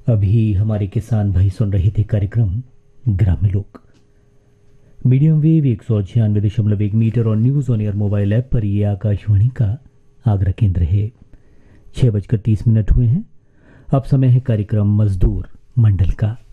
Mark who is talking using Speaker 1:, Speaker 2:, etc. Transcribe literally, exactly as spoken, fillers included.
Speaker 1: अभी हमारे किसान भाई सुन रहे थे कार्यक्रम ग्राम्य लोक। मीडियम वेव एक सौ छियानवे दशमलव एक मीटर और news on air mobile app पर ये आकाशवाणी का आगरा केंद्र है। छह बजकर तीस मिनट हुए हैं। अब समय है कार्यक्रम मजदूर मंडल का।